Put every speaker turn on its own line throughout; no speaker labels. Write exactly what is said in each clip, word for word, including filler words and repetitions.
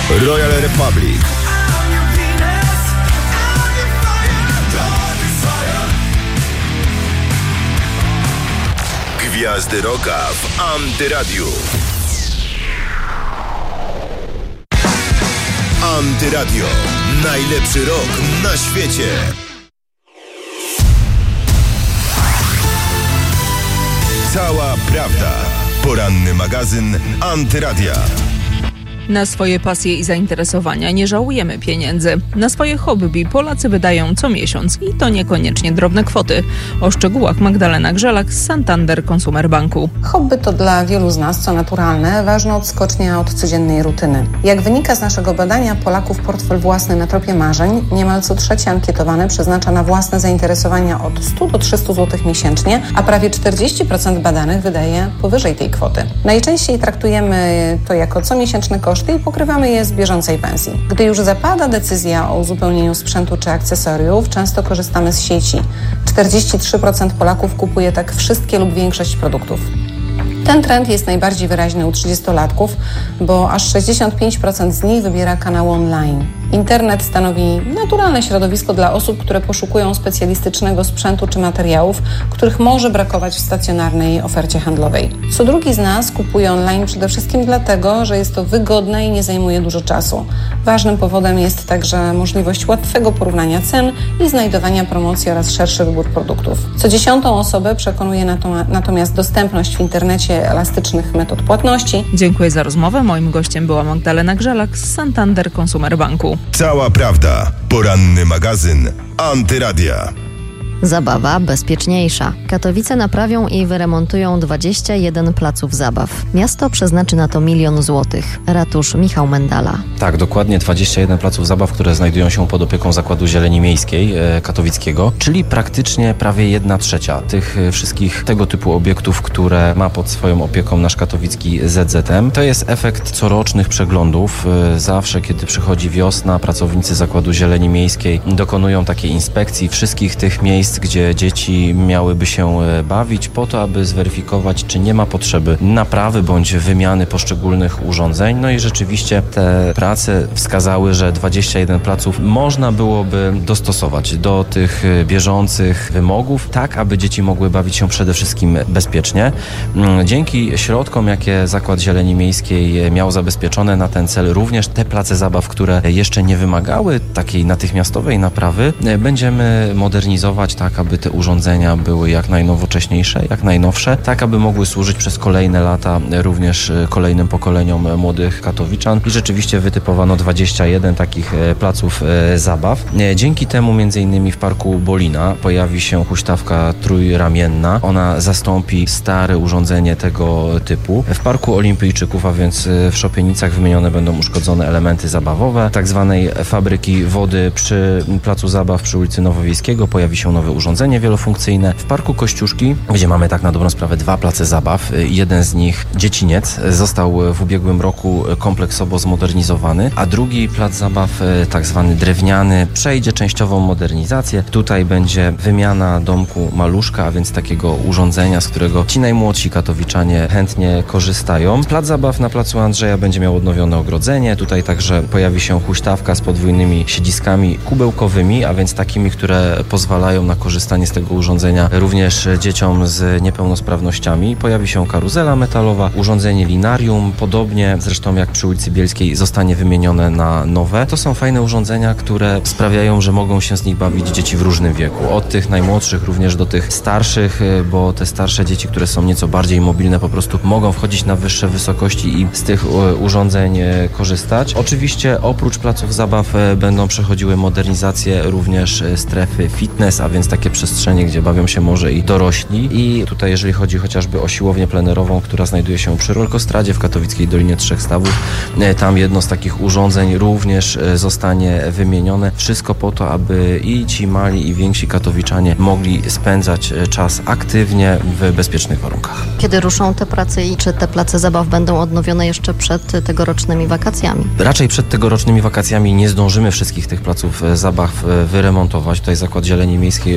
Royal Republic. Gwiazdy Rocka w Antyradiu. Antyradio. Najlepszy rock na świecie. Cała prawda. Poranny magazyn Antyradia.
Na swoje pasje i zainteresowania nie żałujemy pieniędzy. Na swoje hobby Polacy wydają co miesiąc i to niekoniecznie drobne kwoty. O szczegółach Magdalena Grzelak z Santander Consumer Banku.
Hobby to dla wielu z nas, co naturalne, ważna odskocznia od codziennej rutyny. Jak wynika z naszego badania Polaków portfel własny na tropie marzeń, niemal co trzeci ankietowany przeznacza na własne zainteresowania od stu do trzystu złotych miesięcznie, a prawie czterdzieści procent badanych wydaje powyżej tej kwoty. Najczęściej traktujemy to jako comiesięczny koszt i pokrywamy je z bieżącej pensji. Gdy już zapada decyzja o uzupełnieniu sprzętu czy akcesoriów, często korzystamy z sieci. czterdzieści trzy procent Polaków kupuje tak wszystkie lub większość produktów. Ten trend jest najbardziej wyraźny u trzydziestolatków, bo aż sześćdziesiąt pięć procent z nich wybiera kanał online. Internet stanowi naturalne środowisko dla osób, które poszukują specjalistycznego sprzętu czy materiałów, których może brakować w stacjonarnej ofercie handlowej. Co drugi z nas kupuje online przede wszystkim dlatego, że jest to wygodne i nie zajmuje dużo czasu. Ważnym powodem jest także możliwość łatwego porównania cen i znajdowania promocji oraz szerszy wybór produktów. Co dziesiątą osobę przekonuje natomiast dostępność w internecie elastycznych metod płatności.
Dziękuję za rozmowę. Moim gościem była Magdalena Grzelak z Santander Consumer Banku.
Cała prawda. Poranny magazyn Antyradia.
Zabawa bezpieczniejsza. Katowice naprawią i wyremontują dwadzieścia jeden placów zabaw. Miasto przeznaczy na to milion złotych. Ratusz Michał Mendala.
Tak, dokładnie dwadzieścia jeden placów zabaw, które znajdują się pod opieką Zakładu Zieleni Miejskiej e, katowickiego, czyli praktycznie prawie jedna trzecia tych e, wszystkich tego typu obiektów, które ma pod swoją opieką nasz katowicki Z Z M. To jest efekt corocznych przeglądów. E, zawsze, kiedy przychodzi wiosna, pracownicy Zakładu Zieleni Miejskiej dokonują takiej inspekcji wszystkich tych miejsc, gdzie dzieci miałyby się bawić, po to, aby zweryfikować, czy nie ma potrzeby naprawy bądź wymiany poszczególnych urządzeń. No i rzeczywiście te prace wskazały, że dwadzieścia jeden placów można byłoby dostosować do tych bieżących wymogów, tak aby dzieci mogły bawić się przede wszystkim bezpiecznie. Dzięki środkom, jakie Zakład Zieleni Miejskiej miał zabezpieczone na ten cel, również te place zabaw, które jeszcze nie wymagały takiej natychmiastowej naprawy, będziemy modernizować tak, aby te urządzenia były jak najnowocześniejsze, jak najnowsze, tak, aby mogły służyć przez kolejne lata również kolejnym pokoleniom młodych katowiczan i rzeczywiście wytypowano dwadzieścia jeden takich placów zabaw. Dzięki temu między innymi w Parku Bolina pojawi się huśtawka trójramienna. Ona zastąpi stare urządzenie tego typu. W Parku Olimpijczyków, a więc w Szopienicach, wymienione będą uszkodzone elementy zabawowe. Tak zwanej fabryki wody przy placu zabaw przy ulicy Nowowiejskiego pojawi się nowy urządzenie wielofunkcyjne. W Parku Kościuszki, gdzie mamy tak na dobrą sprawę dwa place zabaw, jeden z nich, Dzieciniec, został w ubiegłym roku kompleksowo zmodernizowany, a drugi plac zabaw, tak zwany drewniany, przejdzie częściową modernizację. Tutaj będzie wymiana domku Maluszka, a więc takiego urządzenia, z którego ci najmłodsi katowiczanie chętnie korzystają. Plac zabaw na placu Andrzeja będzie miał odnowione ogrodzenie. Tutaj także pojawi się huśtawka z podwójnymi siedziskami kubełkowymi, a więc takimi, które pozwalają na korzystanie z tego urządzenia również dzieciom z niepełnosprawnościami. Pojawi się karuzela metalowa, urządzenie linarium, podobnie zresztą jak przy ulicy Bielskiej zostanie wymienione na nowe. To są fajne urządzenia, które sprawiają, że mogą się z nich bawić dzieci w różnym wieku. Od tych najmłodszych również do tych starszych, bo te starsze dzieci, które są nieco bardziej mobilne, po prostu mogą wchodzić na wyższe wysokości i z tych urządzeń korzystać. Oczywiście oprócz placów zabaw będą przechodziły modernizacje również strefy fitness, a więc takie przestrzenie, gdzie bawią się może i dorośli. I tutaj jeżeli chodzi chociażby o siłownię plenerową, która znajduje się przy Rolkostradzie w katowickiej Dolinie Trzech Stawów, tam jedno z takich urządzeń również zostanie wymienione. Wszystko po to, aby i ci mali i więksi katowiczanie mogli spędzać czas aktywnie w bezpiecznych warunkach.
Kiedy ruszą te prace i czy te place zabaw będą odnowione jeszcze przed tegorocznymi wakacjami?
Raczej przed tegorocznymi wakacjami nie zdążymy wszystkich tych placów zabaw wyremontować. Tutaj Zakład Zieleni Miejskiej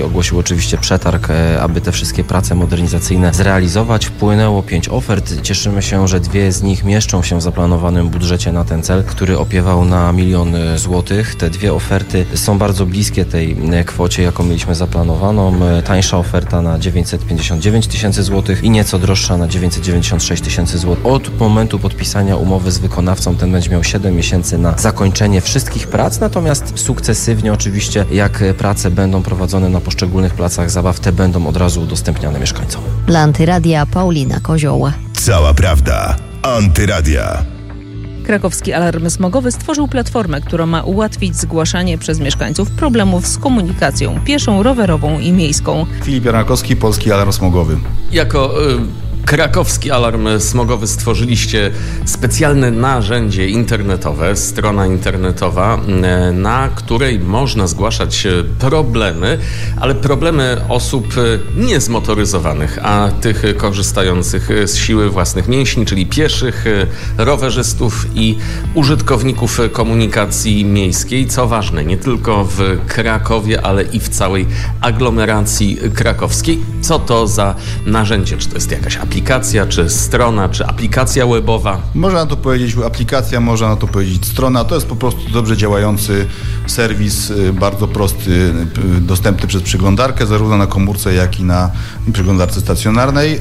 Miejskiej ogłosił oczywiście przetarg, aby te wszystkie prace modernizacyjne zrealizować. Wpłynęło pięć ofert. Cieszymy się, że dwie z nich mieszczą się w zaplanowanym budżecie na ten cel, który opiewał na milion złotych. Te dwie oferty są bardzo bliskie tej kwocie, jaką mieliśmy zaplanowaną. Tańsza oferta na dziewięćset pięćdziesiąt dziewięć tysięcy złotych i nieco droższa na dziewięćset dziewięćdziesiąt sześć tysięcy złotych. Od momentu podpisania umowy z wykonawcą ten będzie miał siedem miesięcy na zakończenie wszystkich prac, natomiast sukcesywnie oczywiście, jak prace będą prowadzone na poszczególnych placach zabaw, te będą od razu udostępniane mieszkańcom.
Dla Antyradia Paulina Kozioł.
Cała prawda. Antyradia.
Krakowski Alarm Smogowy stworzył platformę, która ma ułatwić zgłaszanie przez mieszkańców problemów z komunikacją pieszą, rowerową i miejską.
Filip Jarnakowski, Polski Alarm Smogowy.
Jako y- Krakowski Alarm Smogowy stworzyliście specjalne narzędzie internetowe, strona internetowa, na której można zgłaszać problemy, ale problemy osób niezmotoryzowanych, a tych korzystających z siły własnych mięśni, czyli pieszych, rowerzystów i użytkowników komunikacji miejskiej. Co ważne, nie tylko w Krakowie, ale i w całej aglomeracji krakowskiej. Co to za narzędzie? Czy to jest jakaś aplikacja? aplikacja, czy strona, czy aplikacja webowa?
Można na to powiedzieć aplikacja, można na to powiedzieć strona. To jest po prostu dobrze działający serwis, bardzo prosty, dostępny przez przeglądarkę, zarówno na komórce, jak i na przeglądarce stacjonarnej.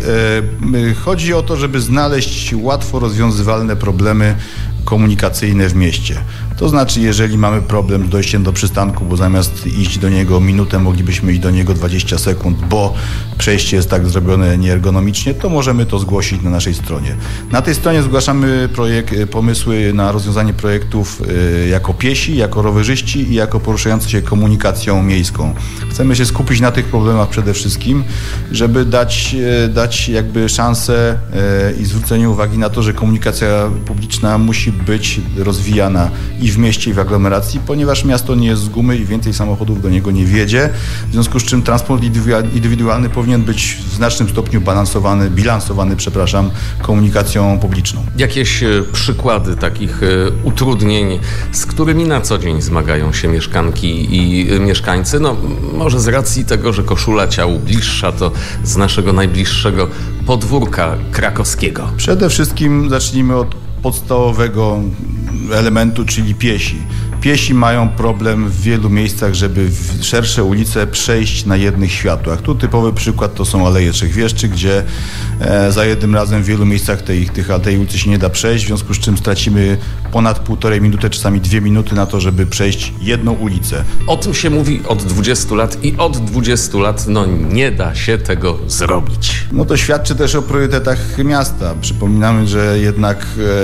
Chodzi o to, żeby znaleźć łatwo rozwiązywalne problemy komunikacyjne w mieście. To znaczy, jeżeli mamy problem z dojściem do przystanku, bo zamiast iść do niego minutę, moglibyśmy iść do niego dwadzieścia sekund, bo przejście jest tak zrobione nieergonomicznie, to możemy to zgłosić na naszej stronie. Na tej stronie zgłaszamy projekt, pomysły na rozwiązanie projektów jako piesi, jako rowerzyści i jako poruszający się komunikacją miejską. Chcemy się skupić na tych problemach przede wszystkim, żeby dać, dać jakby szansę i zwrócenie uwagi na to, że komunikacja publiczna musi być rozwijana i w mieście, i w aglomeracji, ponieważ miasto nie jest z gumy i więcej samochodów do niego nie wjedzie, w związku z czym transport indywidualny powinien być w znacznym stopniu balansowany, bilansowany, przepraszam, komunikacją publiczną.
Jakieś przykłady takich utrudnień, z którymi na co dzień zmagają się mieszkanki i mieszkańcy? No, może z racji tego, że koszula ciału bliższa, to z naszego najbliższego podwórka krakowskiego.
Przede wszystkim zacznijmy od podstawowego elementu, czyli piesi. Piesi mają problem w wielu miejscach, żeby w szersze ulice przejść na jednych światłach. Tu typowy przykład to są Aleje Trzech Wieszczy, gdzie e, za jednym razem w wielu miejscach tej, tych, tej ulicy się nie da przejść, w związku z czym stracimy ponad półtorej minuty, czasami dwie minuty na to, żeby przejść jedną ulicę.
O tym się mówi od dwudziestu lat i od dwudziestu lat no nie da się tego zrobić.
No to świadczy też o priorytetach miasta. Przypominamy, że jednak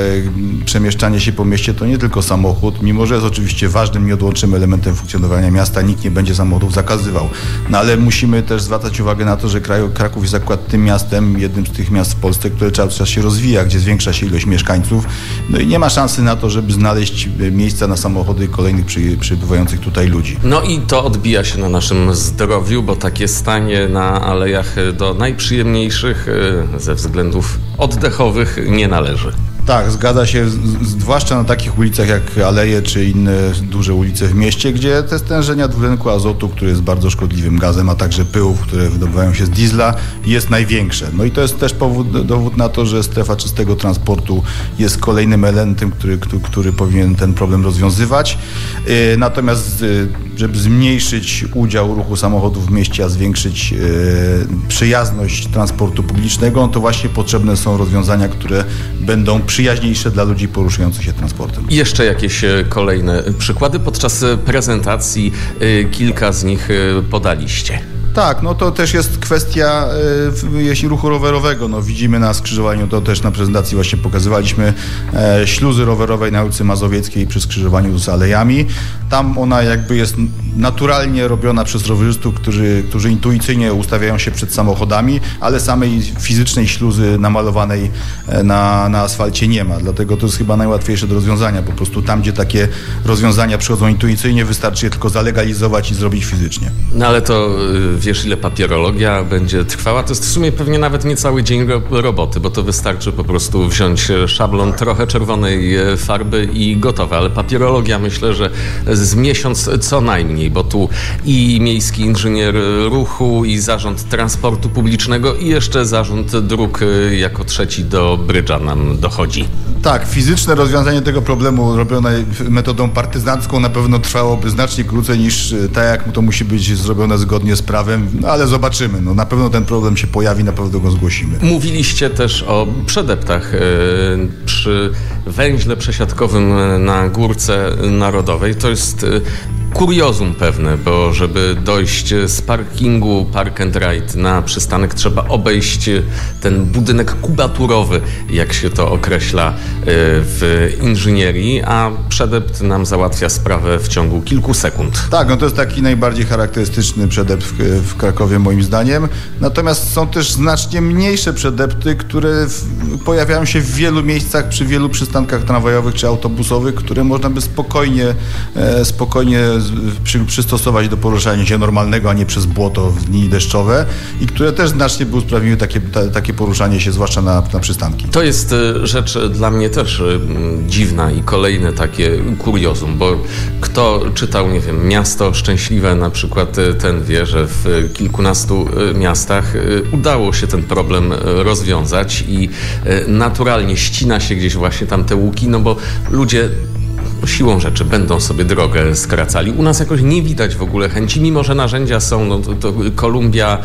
e, przemieszczanie się po mieście to nie tylko samochód, mimo że jest oczywiście ważnym, nieodłącznym elementem funkcjonowania miasta, nikt nie będzie samochodów zakazywał. No ale musimy też zwracać uwagę na to, że Kraków jest akurat tym miastem, jednym z tych miast w Polsce, które cały czas się rozwija, gdzie zwiększa się ilość mieszkańców. No i nie ma szansy na to, żeby znaleźć miejsca na samochody kolejnych przy, przybywających tutaj ludzi.
No i to odbija się na naszym zdrowiu, bo takie stanie na alejach do najprzyjemniejszych ze względów oddechowych nie należy.
Tak, zgadza się, zwłaszcza na takich ulicach jak Aleje czy inne duże ulice w mieście, gdzie te stężenia dwutlenku azotu, który jest bardzo szkodliwym gazem, a także pyłów, które wydobywają się z diesla, jest największe. No i to jest też powód, dowód na to, że strefa czystego transportu jest kolejnym elementem, który, który, który powinien ten problem rozwiązywać. Natomiast żeby zmniejszyć udział ruchu samochodów w mieście, a zwiększyć przyjazność transportu publicznego, to właśnie potrzebne są rozwiązania, które będą przyjaźniejsze dla ludzi poruszających się transportem.
I jeszcze jakieś kolejne przykłady. Podczas prezentacji kilka z nich podaliście.
Tak, no to też jest kwestia e, jeśli ruchu rowerowego. No, widzimy na skrzyżowaniu, to też na prezentacji właśnie pokazywaliśmy e, śluzy rowerowej na ulicy Mazowieckiej przy skrzyżowaniu z alejami. Tam ona jakby jest naturalnie robiona przez rowerzystów, którzy, którzy intuicyjnie ustawiają się przed samochodami, ale samej fizycznej śluzy namalowanej na, na asfalcie nie ma. Dlatego to jest chyba najłatwiejsze do rozwiązania. Po prostu tam, gdzie takie rozwiązania przychodzą intuicyjnie, wystarczy je tylko zalegalizować i zrobić fizycznie.
No ale to w wiesz, ile papierologia będzie trwała? To jest w sumie pewnie nawet nie cały dzień ro- roboty, bo to wystarczy po prostu wziąć szablon, trochę czerwonej farby i gotowe. Ale papierologia myślę, że z miesiąc co najmniej, bo tu i miejski inżynier ruchu, i zarząd transportu publicznego, i jeszcze zarząd dróg jako trzeci do brydża nam dochodzi.
Tak, fizyczne rozwiązanie tego problemu robione metodą partyzancką na pewno trwałoby znacznie krócej niż tak, jak to musi być zrobione zgodnie z prawem, no ale zobaczymy. No, na pewno ten problem się pojawi, na pewno go zgłosimy.
Mówiliście też o przedeptach yy, przy węźle przesiadkowym na Górce Narodowej. To jest yy, kuriozum pewne, bo żeby dojść z parkingu Park and Ride na przystanek, trzeba obejść ten budynek kubaturowy, jak się to określa w inżynierii, a przedept nam załatwia sprawę w ciągu kilku sekund.
Tak, no to jest taki najbardziej charakterystyczny przedept w, w Krakowie moim zdaniem. Natomiast są też znacznie mniejsze przedepty, które w, pojawiają się w wielu miejscach, przy wielu przystankach tramwajowych czy autobusowych, które można by spokojnie, e, spokojnie Przy, przystosować do poruszania się normalnego, a nie przez błoto w dni deszczowe i które też znacznie by usprawniły takie, ta, takie poruszanie się, zwłaszcza na, na przystanki.
To jest rzecz dla mnie też dziwna i kolejne takie kuriozum, bo kto czytał, nie wiem, Miasto Szczęśliwe na przykład, ten wie, że w kilkunastu miastach udało się ten problem rozwiązać i naturalnie ścina się gdzieś właśnie tam te łuki, no bo ludzie siłą rzeczy będą sobie drogę skracali. U nas jakoś nie widać w ogóle chęci, mimo że narzędzia są, no to, to Kolumbia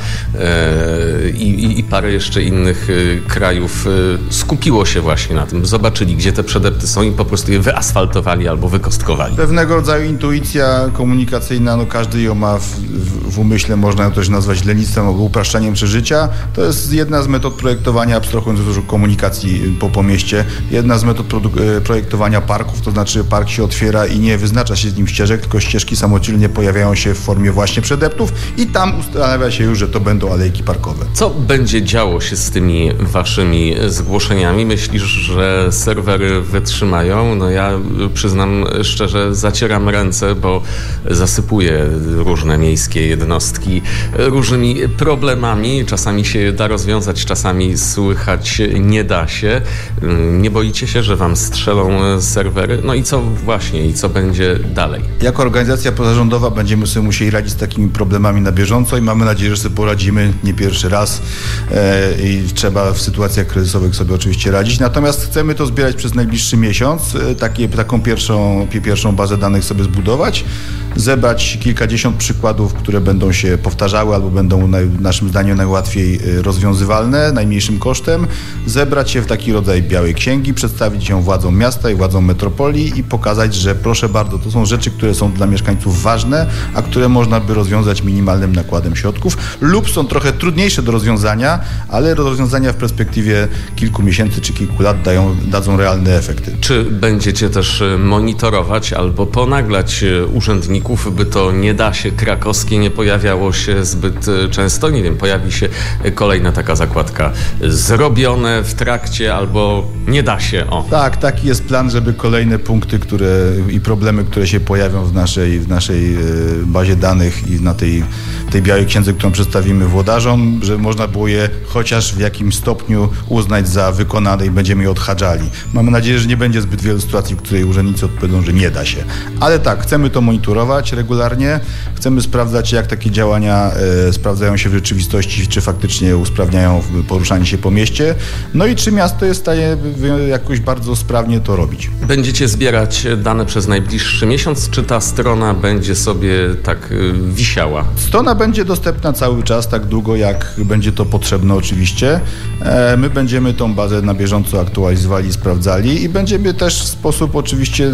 e, i, i parę jeszcze innych e, krajów e, skupiło się właśnie na tym. Zobaczyli, gdzie te przedepty są i po prostu je wyasfaltowali albo wykostkowali.
Pewnego rodzaju intuicja komunikacyjna, no każdy ją ma w, w, w umyśle, można ją też nazwać lenistwem albo upraszczaniem przeżycia. To jest jedna z metod projektowania, abstrahując od komunikacji po, po mieście, jedna z metod produ- projektowania parków, to znaczy park się otwiera i nie wyznacza się z nim ścieżek, tylko ścieżki samodzielnie pojawiają się w formie właśnie przedeptów i tam ustanawia się już, że to będą alejki parkowe.
Co będzie działo się z tymi waszymi zgłoszeniami? Myślisz, że serwery wytrzymają? No ja przyznam szczerze, zacieram ręce, bo zasypuję różne miejskie jednostki różnymi problemami. Czasami się da rozwiązać, czasami słychać nie da się. Nie boicie się, że wam strzelą serwery? No i co właśnie, i co będzie dalej?
Jako organizacja pozarządowa będziemy sobie musieli radzić z takimi problemami na bieżąco i mamy nadzieję, że sobie poradzimy nie pierwszy raz e, i trzeba w sytuacjach kryzysowych sobie oczywiście radzić. Natomiast chcemy to zbierać przez najbliższy miesiąc, e, takie, taką pierwszą, pierwszą bazę danych sobie zbudować, zebrać kilkadziesiąt przykładów, które będą się powtarzały albo będą na, naszym zdaniem najłatwiej rozwiązywalne, najmniejszym kosztem, zebrać je w taki rodzaj białej księgi, przedstawić ją władzom miasta i władzom metropolii i pokazać, że proszę bardzo, to są rzeczy, które są dla mieszkańców ważne, a które można by rozwiązać minimalnym nakładem środków lub są trochę trudniejsze do rozwiązania, ale rozwiązania w perspektywie kilku miesięcy czy kilku lat dają, dadzą realne efekty.
Czy będziecie też monitorować albo ponaglać urzędników, by to nie da się krakowskie nie pojawiało się zbyt często? Nie wiem, pojawi się kolejna taka zakładka zrobione w trakcie albo nie da się, o.
Tak, taki jest plan, żeby kolejne punkty które, i problemy, które się pojawią w naszej, w naszej bazie danych i na tej, tej białej księdze, którą przedstawimy włodarzom, że można było je chociaż w jakimś stopniu uznać za wykonane i będziemy je odhaczali. Mamy nadzieję, że nie będzie zbyt wielu sytuacji, w której urzędnicy odpowiedzą, że nie da się. Ale tak, chcemy to monitorować regularnie, chcemy sprawdzać, jak takie działania e, sprawdzają się w rzeczywistości, czy faktycznie usprawniają poruszanie się po mieście, no i czy miasto jest w stanie jakoś bardzo sprawnie to robić.
Będziecie zbierać dane przez najbliższy miesiąc, czy ta strona będzie sobie tak wisiała?
Strona będzie dostępna cały czas, tak długo jak będzie to potrzebne oczywiście. E, my będziemy tą bazę na bieżąco aktualizowali, sprawdzali i będziemy też w sposób oczywiście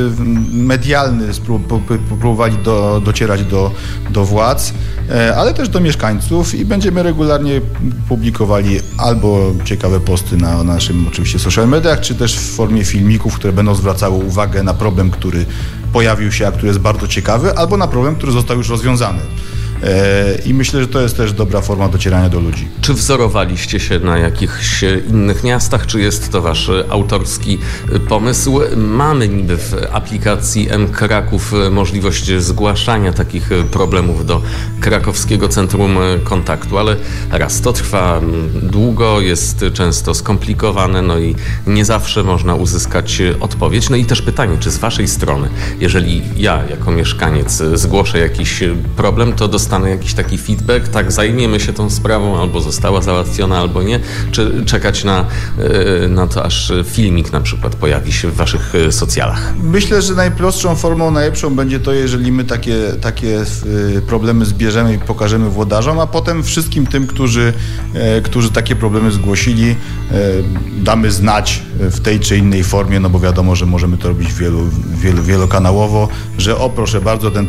medialny próbowali do, docierać do, do władz, e, ale też do mieszkańców i będziemy regularnie publikowali albo ciekawe posty na naszym oczywiście social mediach, czy też w formie filmików, które będą zwracały uwagę na problem, który pojawił się, a który jest bardzo ciekawy, albo na problem, który został już rozwiązany. i myślę, że to jest też dobra forma docierania do ludzi.
Czy wzorowaliście się na jakichś innych miastach, czy jest to wasz autorski pomysł? Mamy niby w aplikacji M-Kraków możliwość zgłaszania takich problemów do Krakowskiego Centrum Kontaktu, ale raz, to trwa długo, jest często skomplikowane, no i nie zawsze można uzyskać odpowiedź. No i też pytanie, czy z waszej strony, jeżeli ja jako mieszkaniec zgłoszę jakiś problem, to dostanę jakiś taki feedback, tak, zajmiemy się tą sprawą, albo została załatwiona, albo nie, czy czekać na, na to, aż filmik na przykład pojawi się w waszych socjalach?
Myślę, że najprostszą formą, najlepszą będzie to, jeżeli my takie, takie problemy zbierzemy i pokażemy włodarzom, a potem wszystkim tym, którzy, którzy takie problemy zgłosili, damy znać w tej czy innej formie, no bo wiadomo, że możemy to robić wielu, wielu, wielokanałowo, że o proszę bardzo, ten